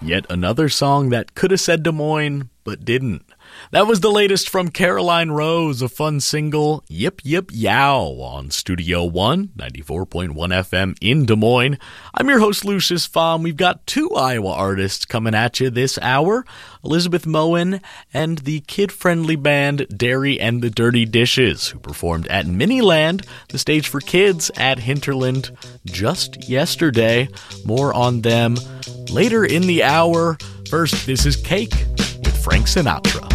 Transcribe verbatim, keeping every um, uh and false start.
Yet another song that could have said Des Moines, but didn't. That was the latest from Caroline Rose, a fun single, Yip Yip Yow, on Studio One, ninety-four point one F M in Des Moines. I'm your host, Lucius Fahm. We've got two Iowa artists coming at you this hour, Elizabeth Moen and the kid-friendly band Derry and the Dirty Dishes, who performed at Miniland, the stage for kids at Hinterland, just yesterday. More on them later in the hour. First, this is Cake with Frank Sinatra.